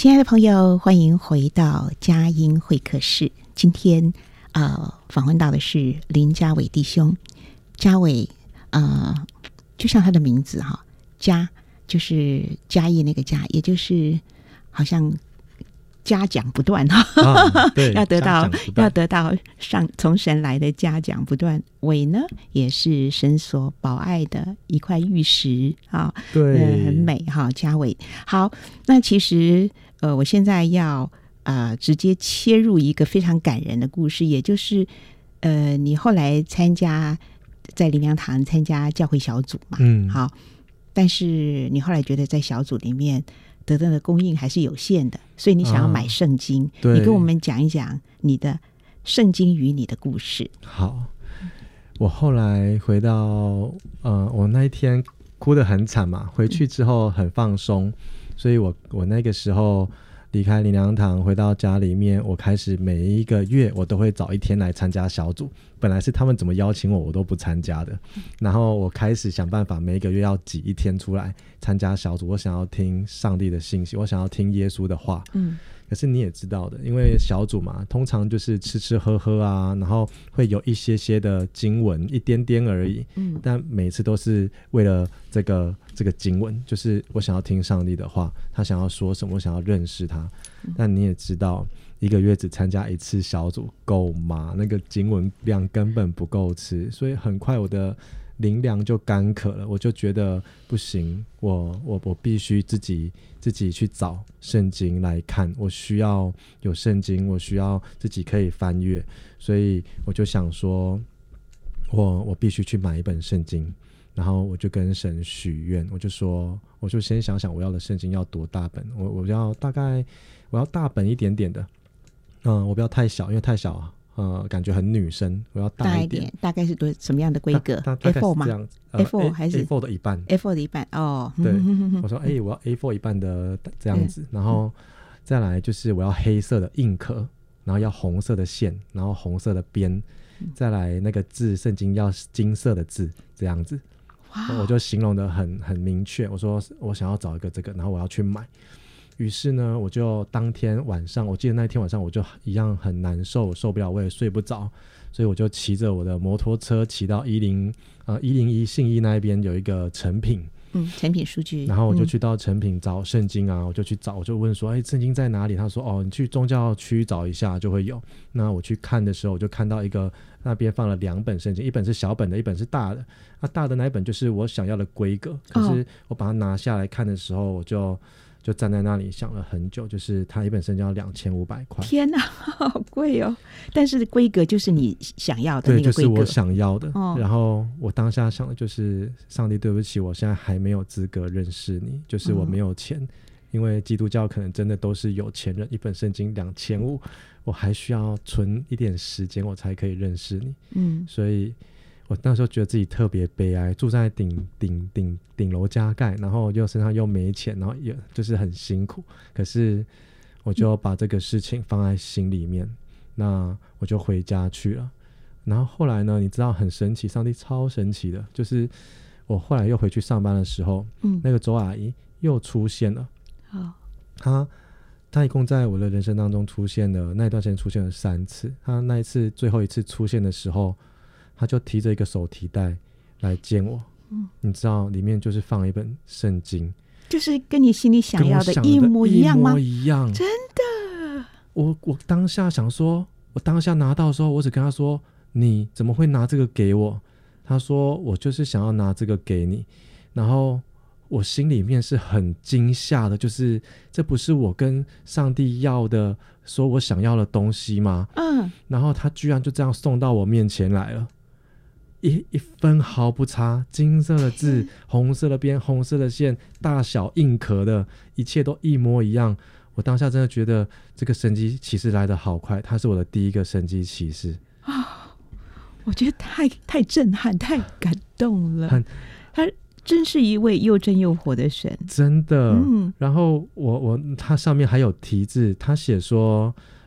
亲爱的朋友，欢迎回到佳音会客室。今天访问到的是林嘉伟弟兄。嘉伟就像他的名字哈，嘉就是嘉义那个嘉，也就是好像嘉奖不断对要得到从神来的嘉奖不断。伟呢也是神所宝爱的一块玉石啊， 对， 很美哈。嘉伟好，那其实我现在要直接切入一个非常感人的故事，也就是你后来在灵粮堂参加教会小组嘛，好，但是你后来觉得在小组里面得到的供应还是有限的，所以你想要买圣经，你跟我们讲一讲你的圣经与你的故事。 好，我后来回到我那一天哭得很惨嘛，回去之后很放松，所以我那个时候离开灵粮堂回到家里面，我开始每一个月我都会找一天来参加小组，本来是他们怎么邀请我都不参加的，然后我开始想办法每一个月要挤一天出来参加小组，我想要听上帝的信息，我想要听耶稣的话。可是你也知道的，因为小组嘛，通常就是吃吃喝喝啊，然后会有一些些的经文，一点点而已，但每次都是为了这个经文，就是我想要听上帝的话，他想要说什么，我想要认识他。但你也知道，一个月只参加一次小组够吗？那个经文量根本不够吃，所以很快我的灵粮就干渴了，我就觉得不行，我必须自己去找圣经来看，我需要有圣经，我需要自己可以翻阅，所以我就想说我必须去买一本圣经，然后我就跟神许愿，我就先想想我要的圣经要多大本，我要大本一点点的，我不要太小，因为太小感觉很女生，我要大一点。 大概是什么样的规格？A4 吗？A4 还是 A4 的一半 ？A4 的一半哦。 对，我说我要 A4 一半的这样子，然后再来就是我要黑色的硬壳，然后要红色的线，然后红色的边，再来那个字圣经要金色的字这样子。我就形容的很明确，我说我想要找一个这个，然后我要去买。于是呢，我就当天晚上，我记得那天晚上我就一样很难受，我受不了，我也睡不着，所以我就骑着我的摩托车骑到101信义那边有一个诚品， 诚品书局， 然后我就去到诚品找圣经啊，我就去找，我就问说圣经在哪里？他说你去宗教区找一下就会有。那我去看的时候，我就看到一个那边放了2本圣经，一本是小本的，一本是大的。大的那一本就是我想要的规格，可是我把它拿下来看的时候，我就站在那里想了很久，就是它一本圣经要2500块。 天哪，好贵哦！但是规格就是你想要的那个规格， 对，就是我想要的。然后我当下想的就是上帝对不起，我现在还没有资格认识你，就是我没有钱，因为基督教可能真的都是有钱人，一本圣经2500，我还需要存一点时间我才可以认识你。所以我那时候觉得自己特别悲哀，住在顶楼加盖，然后身上又没钱，然后也就是很辛苦，可是我就把这个事情放在心里面，那我就回家去了。然后后来呢，你知道很神奇，上帝超神奇的，就是我后来又回去上班的时候，那个周阿姨又出现了。她一共在我的人生当中出现了，那一段时间出现了3次。她那一次最后一次出现的时候，他就提着一个手提袋来见我，你知道里面就是放了一本圣经， 就是跟你心里想要的一模一样吗？ 一模一样， 真的。 我当下想说，我当下拿到的时候，我只跟他说：“你怎么会拿这个给我？”他说：“我就是想要拿这个给你。”然后我心里面是很惊吓的，就是这不是我跟上帝要的，说我想要的东西吗？然后他居然就这样送到我面前来了。一分毫不差，金色的字，红色的边，红色的线，大小硬壳的，一切都一模一样。我当下真的觉得这个神迹奇事来得好快，它是我的第一个神迹奇事我觉得太震撼，太感动了。他真是一位又真又活的神， 真的。然后他上面还有题字，他写说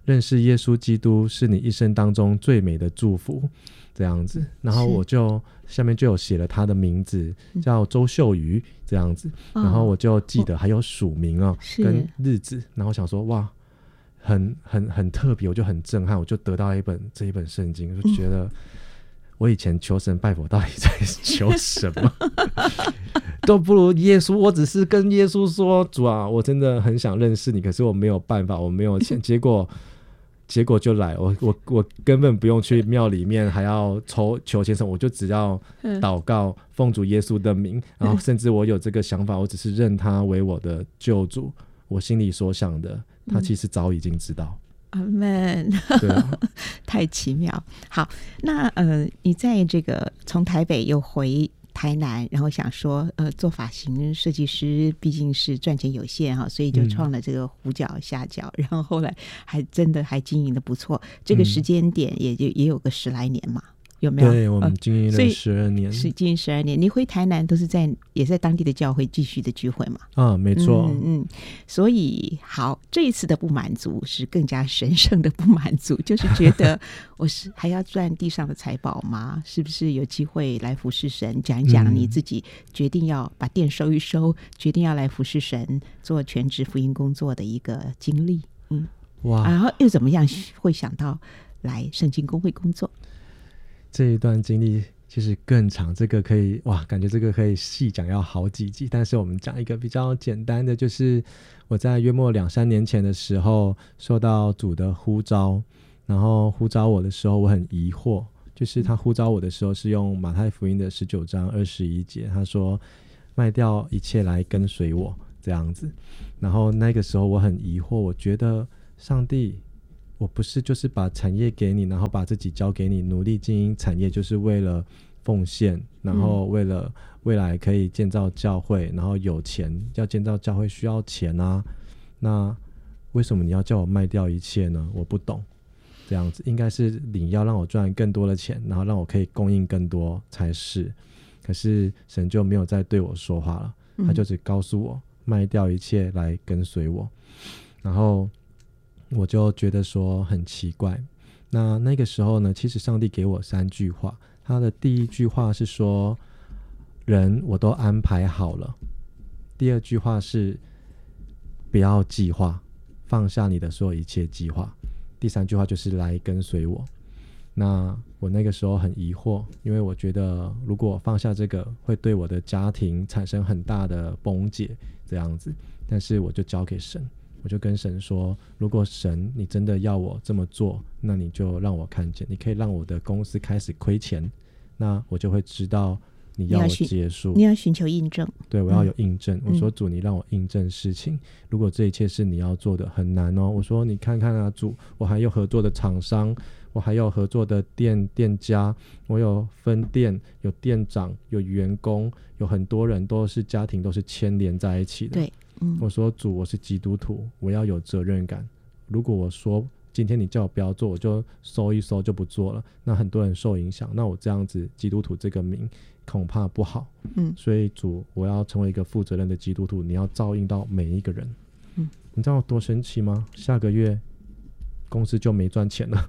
认识耶稣基督是你一生当中最美的祝福这样子。然后我就下面就有写了他的名字叫周秀瑜这样子，然后我就记得还有署名跟日子，然后想说哇很特别，我就很震撼，我就得到这一本圣经，就觉得我以前求神拜佛到底在求什么都不如耶稣。我只是跟耶稣说，主啊，我真的很想认识你，可是我没有办法，我没有钱。结果就来，我根本不用去庙里面还要求钱什么，我就只要祷告奉主耶稣的名，然后甚至我有这个想法，我只是认他为我的救主，我心里所想的他其实早已经知道。 阿们， 对啊， 太奇妙。好，那你在这个从台北又回台南，然后想说做发型设计师毕竟是赚钱有限哈，所以就创了这个胡角下角，然后后来还真的还经营的不错，这个时间点也有个10来年嘛，有没有？ 对，我们经营了12年， 经营12年。你回台南都是也在当地的教会继续的聚会嘛？ 啊，没错。 所以好，这一次的不满足是更加神圣的不满足，就是觉得我是还要赚地上的财宝吗？是不是有机会来服侍神？讲一讲你自己决定要把店收一收，决定要来服侍神，做全职福音工作的一个经历。哇！然后又怎么样会想到来圣经公会工作？ 这一段经历其实更长，这个可以感觉这个可以细讲要好几集，但是我们讲一个比较简单的，就是我在约莫2-3年前的时候受到主的呼召，然后呼召我的时候我很疑惑，就是他呼召我的时候是用马太福音的19章21节，他说卖掉一切来跟随我这样子。然后那个时候我很疑惑，我觉得上帝，我不是就是把产业给你，然后把自己交给你，努力经营产业就是为了奉献，然后为了未来可以建造教会，然后有钱，要建造教会需要钱啊，那为什么你要叫我卖掉一切呢？我不懂，这样子应该是你要让我赚更多的钱，然后让我可以供应更多才是。可是神就没有再对我说话了，他就只告诉我卖掉一切来跟随我。然后我就觉得说很奇怪。那个时候呢，其实上帝给我3句话。他的第一句话是说，人我都安排好了。第二句话是不要计划，放下你的所有一切计划。第3句话就是来跟随我。那我那个时候很疑惑，因为我觉得如果放下这个会对我的家庭产生很大的崩解这样子，但是我就交给神，我就跟神说，如果神你真的要我这么做，那你就让我看见，你可以让我的公司开始亏钱，那我就会知道你要我结束。 你要寻求印证。 对，我要有印证。我说主，你让我印证事情，如果这一切是你要做的，很难哦。我说你看看啊，主，我还有合作的厂商，我还有合作的店家，我有分店，有店长，有员工，有很多人都是家庭，都是牵连在一起的。 对， 我说主，我是基督徒，我要有责任感。如果我说今天你叫我不要做，我就收一收就不做了，那很多人受影响，那我这样子基督徒这个名恐怕不好。所以主，我要成为一个负责任的基督徒，你要照应到每一个人。你知道我多生气吗？下个月公司就没赚钱了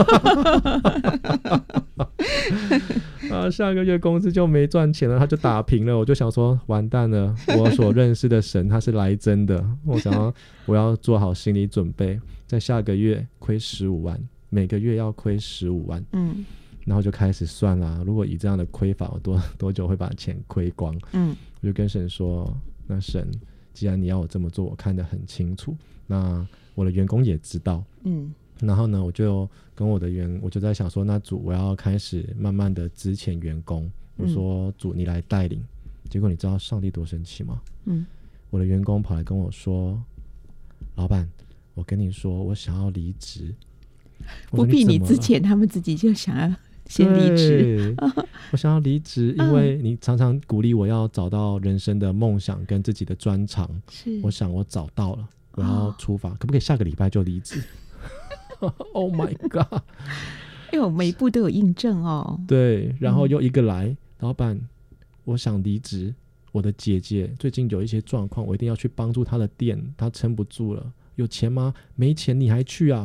下个月公司就没赚钱了，他就打平了。我就想说完蛋了，我所认识的神他是来真的。我要做好心理准备，在下个月亏15万，每个月要亏15万。然后就开始算啦，如果以这样的亏法，我多久会把钱亏光？我就跟神说，那神既然你要我这么做，我看得很清楚，那我的员工也知道。然后呢，我就跟我就在想说，那主，我要开始慢慢的资遣员工。我说主，你来带领。结果你知道上帝多生气吗？我的员工跑来跟我说，老板，我跟你说，我想要离职。 不必你资遣，他们自己就想要先离职。 我想要离职，因为你常常鼓励我要找到人生的梦想跟自己的专长。我想我找到了，我要出发，可不可以下个礼拜就离职？Oh my god！ 我每一步都有印证哦。 对，然后又一个来，老板，我想离职，我的姐姐最近有一些状况，我一定要去帮助她的店，她撑不住了。有钱吗？没钱你还去啊？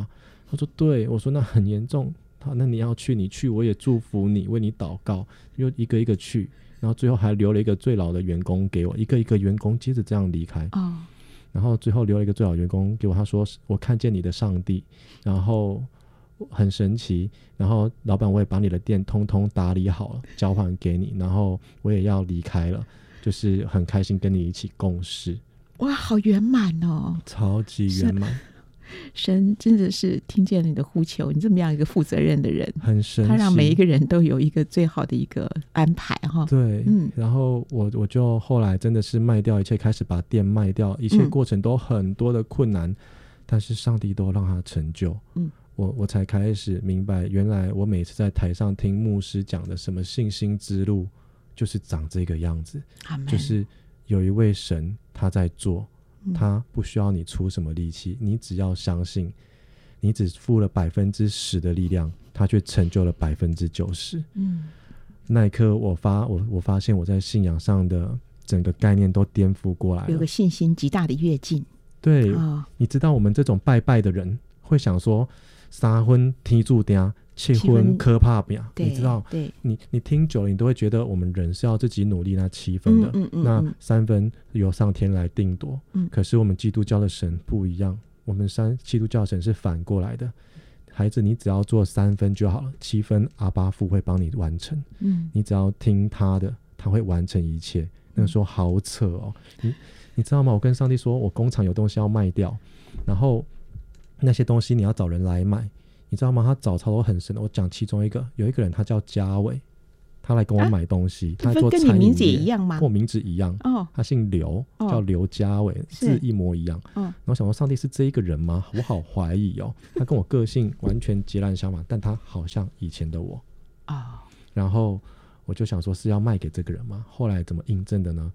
他说对，我说那很严重，好，那你要去你去，我也祝福你，为你祷告，就一个一个去，然后最后还留了一个最老的员工给我，一个一个员工接着这样离开，然后最后留了一个最老的员工给我，他说我看见你的上帝，然后很神奇，然后老板我也把你的店通通打理好了，交还给你，然后我也要离开了，就是很开心跟你一起共事。 哇，好圆满哦， 超级圆满， 神真的是听见了你的呼求，你这么样一个负责任的人， 很神奇， 他让每一个人都有一个最好的一个安排哈。 对，然后我就后来真的是卖掉一切，开始把店卖掉，一切过程都很多的困难，但是上帝都让他成就。我才开始明白，原来我每次在台上听牧师讲的什么信心之路，就是长这个样子，就是有一位神他在做，他不需要你出什么力气，你只要相信，你只付了10%的力量，他却成就了90%。那一刻我发现我在信仰上的整个概念都颠覆过来了， 有个信心极大的跃进。 对，你知道我们这种拜拜的人会想说三分天注定7分磕怕饼，你知道，你听久了你都会觉得我们人是要自己努力那7分的，那3分由上天来定夺，可是我们基督教的神不一样，我们基督教神是反过来的，孩子你只要做3分就好了，7分阿爸父会帮你完成，你只要听他的，他会完成一切。那个时候好扯哦，你知道吗？我跟上帝说我工厂有东西要卖掉，然后那些东西你要找人来买，你知道吗？他找超多很深的，我讲其中有一个人他叫嘉伟，他来跟我买东西，他在做餐饮业， 跟你名字也一样吗？ 跟我名字一样，他姓刘，叫刘嘉伟，字一模一样。然后想说上帝是这一个人吗？我好怀疑哦，他跟我个性完全截然相反，但他好像以前的我。然后我就想说是要卖给这个人吗？后来怎么印证的呢？